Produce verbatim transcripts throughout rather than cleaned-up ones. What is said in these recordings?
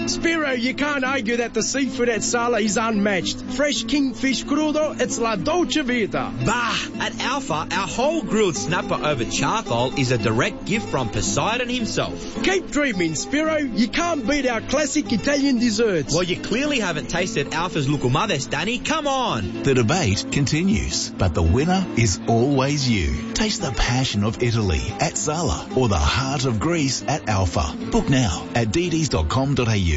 Spiro, you can't argue that the seafood at Sala is unmatched. Fresh kingfish crudo, it's la dolce vita. Bah, at Alpha, our whole grilled snapper over charcoal is a direct gift from Poseidon himself. Keep dreaming, Spiro. You can't beat our classic Italian desserts. Well, you clearly haven't tasted Alpha's Lucumades, Danny. Come on. The debate continues, but the winner is always you. Taste the passion of Italy at Sala or the heart of Greece at Alpha. Book now at d ds dot com dot a u.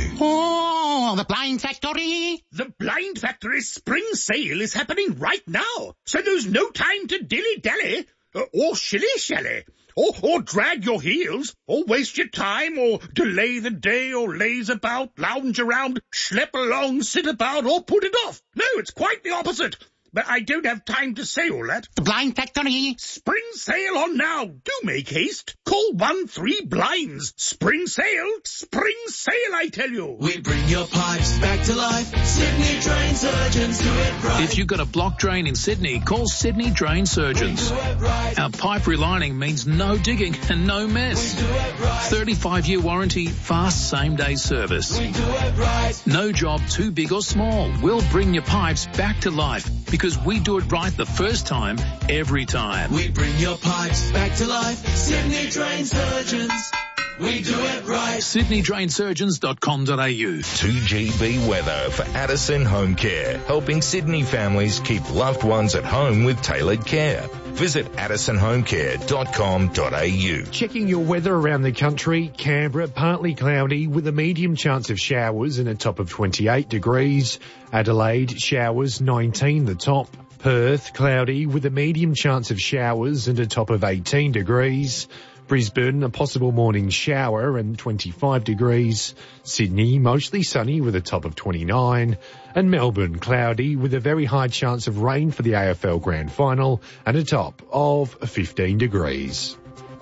Oh, the Blind Factory! The Blind Factory's spring sale is happening right now, so there's no time to dilly-dally, uh, or shilly-shally, or, or drag your heels, or waste your time, or delay the day, or laze about, lounge around, schlep along, sit about, or put it off. No, it's quite the opposite. But I don't have time to say all that. The Blind Factory. Spring sale on now. Do make haste. Call one three blinds. Spring sale. Spring sale, I tell you. We bring your pipes back to life. Sydney Drain Surgeons do it right. If you've got a blocked drain in Sydney, call Sydney Drain Surgeons. Right. Our pipe relining means no digging and no mess. Right. thirty-five year warranty, fast same-day service. We do it right. No job too big or small. We'll bring your pipes back to life because we do it right the first time, every time. We bring your pipes back to life. Sydney Drain Surgeons. We do it right. Sydney Drain Surgeons dot com dot a u. two G B weather for Addison Home Care, helping Sydney families keep loved ones at home with tailored care. Visit addison home care dot com dot a u. Checking your weather around the country, Canberra partly cloudy with a medium chance of showers and a top of twenty-eight degrees. Adelaide showers, nineteen the top. Perth cloudy with a medium chance of showers and a top of eighteen degrees. Brisbane, a possible morning shower and twenty-five degrees. Sydney, mostly sunny with a top of twenty-nine. And Melbourne, cloudy with a very high chance of rain for the A F L Grand Final and a top of fifteen degrees.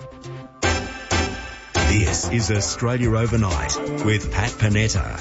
This is Australia Overnight with Pat Panetta.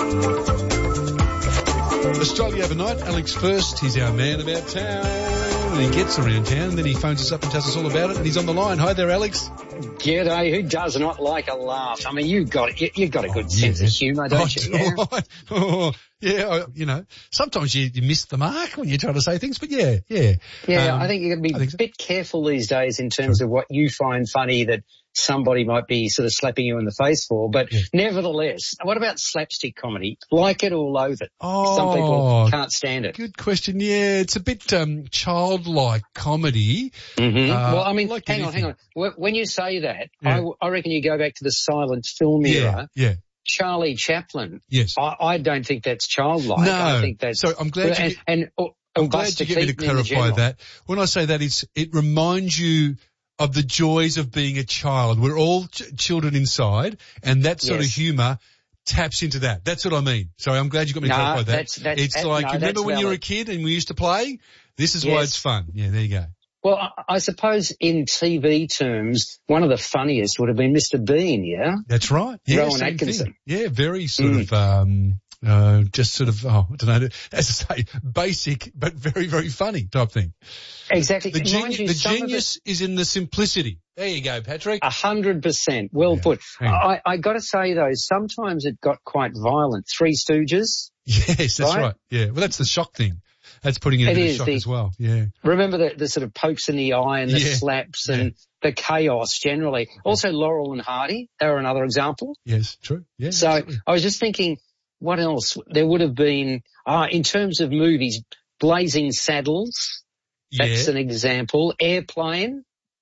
Australia Overnight, Alex First, he's our man about town, and he gets around town, then he phones us up and tells us all about it, and he's on the line. Hi there, Alex. G'day, who does not like a laugh? I mean, you've got, you, you've got a good oh, sense yeah. of humour, don't oh, you? Yeah. Oh, yeah, you know, sometimes you, you miss the mark when you're trying to say things, but yeah, yeah. Yeah, um, I think you've got to be a so. bit careful these days in terms of what you find funny that somebody might be sort of slapping you in the face for. But yeah. nevertheless, what about slapstick comedy? Like it or loathe it? Oh, some people can't stand it. Good question. Yeah, it's a bit um, childlike comedy. Mm-hmm. Uh, well, I mean, like hang anything. on, hang on. When you say that, Yeah. I, I reckon you go back to the silent film Yeah, era. yeah. Charlie Chaplin. Yes. I, I don't think that's childlike. No. I think that's. So I'm glad you and, get- and, or, I'm or glad Buster you get me to Keaton in clarify general. that. When I say that, it's, it reminds you of the joys of being a child. We're all ch- children inside, and that sort Yes. of humour taps into that. That's what I mean. Sorry, I'm glad you got me to No, clarify that. that's- that's- it's that- like, no, you remember that's when you were a valid. kid and we used to play? This is why Yes. it's fun. Yeah, there you go. Well, I, I suppose in T V terms, one of the funniest would have been Mister Bean, yeah? That's right. Yeah, Rowan same Atkinson. thing. Yeah, very sort Mm. of, um, uh, just sort of, oh, I don't know, as I say, basic, but very, very funny type thing. Exactly. The, Mind geni- you, the some of genius is in the simplicity. There you go, Patrick. A hundred percent. Well Yeah. put. Hang on. I, I got to say though, sometimes it got quite violent. Three Stooges. Yes, that's right? Right? Yeah. Well, that's the shock thing. That's putting in a It bit of is, shock the- as well. Yeah. Remember the, the sort of pokes in the eye and the Yeah. slaps and the chaos generally. Also Laurel and Hardy, they were another example. Yes, true. Yeah. So absolutely. I was just thinking, what else? There would have been, uh, in terms of movies, Blazing Saddles. That's yeah. an example. Airplane.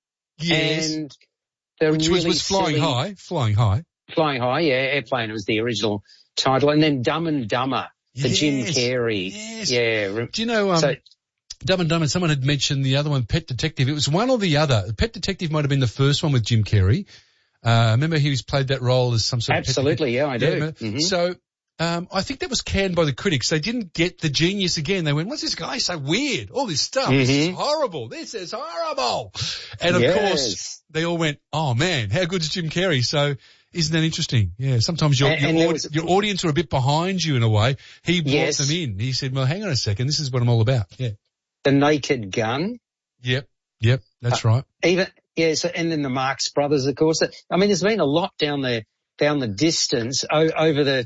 Yes. And the Which really was, was flying silly- high. Flying high. Flying High, yeah. Airplane was the original title. And then Dumb and Dumber, the Jim Yes. Carrey. Yes. Yeah. re- Do you know, um, So- Dumb and Dumber, someone had mentioned the other one, Pet Detective. It was one or the other. Pet Detective might have been the first one with Jim Carrey. Uh, remember he was played that role as some sort of pet Absolutely, yeah, I do. detective? Mhm. So, um, I think that was canned by the critics. They didn't get the genius again. They went, what's this guy so weird? All this stuff. This is Mhm. horrible. This is horrible. And of Yes. course, they all went, oh man, how good is Jim Carrey? So, isn't that interesting? Yeah, sometimes your, And- your, and there aud- was- your audience are a bit behind you in a way. He brought Yes. them in. He said, well, hang on a second. This is what I'm all about. Yeah. The Naked Gun. Yep. Yep. That's Uh, right. Even, yeah, so, and then the Marx Brothers, of course. I mean, there's been a lot down the, down the distance o- over the